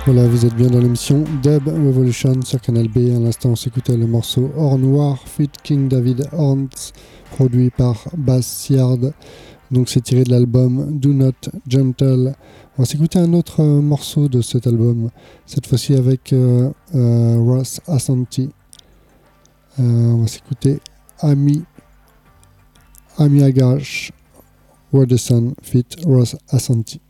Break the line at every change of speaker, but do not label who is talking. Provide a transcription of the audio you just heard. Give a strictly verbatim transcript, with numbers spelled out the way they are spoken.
Voilà, vous êtes bien dans l'émission Dub Revolution sur Canal B. À l'instant, on s'écoutait le morceau Or Noir, Fit King David Horns, produit par Bass Yard. Donc, c'est tiré de l'album Do Not Gentle. On va s'écouter un autre euh, morceau de cet album, cette fois-ci avec euh, euh, Ross Asante. Euh, on va s'écouter Ami, Ami Agash, Word the Sun, fit Ross Asante.